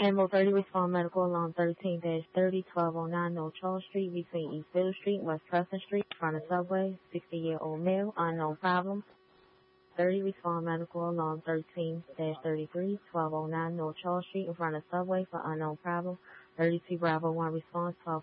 Animal 30, respond medical alarm 13-30-1209 North Charles Street between East Biddle Street and West Preston Street, in front of Subway, 60-year-old male, unknown problem. 30, respond medical alarm 13-33-1209 North Charles Street, in front of Subway for unknown problem. 32 Bravo 1 response 12